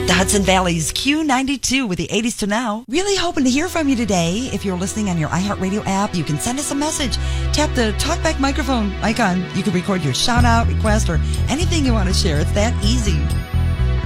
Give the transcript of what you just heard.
The Hudson Valley's Q92 with the 80s to now. Really hoping to hear from you today. If you're listening on your iHeartRadio app, you can send us a message. Tap the talkback microphone icon. You can record your shout out, request, or anything you want to share. It's that easy.